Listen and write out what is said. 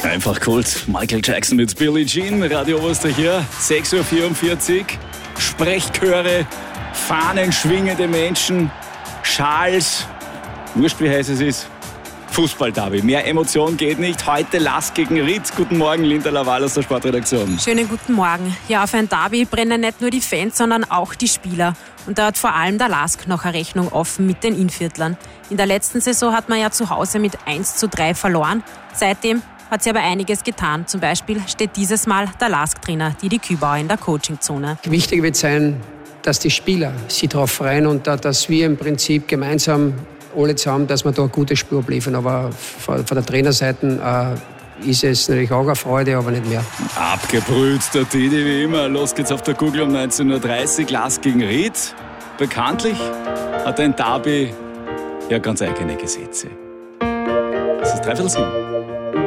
Einfach Kult. Michael Jackson mit Billie Jean. Radio Oberösterreich hier. 6.44 Uhr. Sprechchöre, Fahnen schwingende Menschen, Schals. Wurscht, wie heiß es ist. Fußball-Derby. Mehr Emotion geht nicht. Heute Lask gegen Ried. Guten Morgen, Linda Laval aus der Sportredaktion. Schönen guten Morgen. Ja, auf ein Derby brennen nicht nur die Fans, sondern auch die Spieler. Und da hat vor allem der Lask noch eine Rechnung offen mit den Innviertlern. In der letzten Saison hat man ja zu Hause mit 1:3 verloren. Seitdem hat sie aber einiges getan. Zum Beispiel steht dieses Mal der Lask-Trainer Didi Kübauer in der Coachingzone. Wichtig wird sein, dass die Spieler sich darauf freuen und dass wir im Prinzip gemeinsam alle zusammen, dass wir da eine gute Spur abliefern. Aber von der Trainerseite ist es natürlich auch eine Freude, aber nicht mehr. Abgebrüht der Didi wie immer. Los geht's auf der Kugel um 19.30 Uhr. Lask gegen Ried. Bekanntlich hat ein Derby ja ganz eigene Gesetze. Es ist 6:45.